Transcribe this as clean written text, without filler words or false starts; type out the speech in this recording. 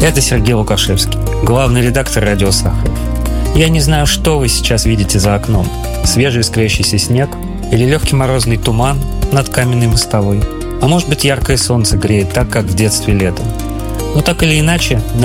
Это Сергей Лукашевский, главный редактор «Радио Сахаров». Я не знаю, что вы сейчас видите за окном. Свежий искрящийся снег или легкий морозный туман над каменной мостовой. А может быть, яркое солнце греет так, как в детстве летом. Но так или иначе,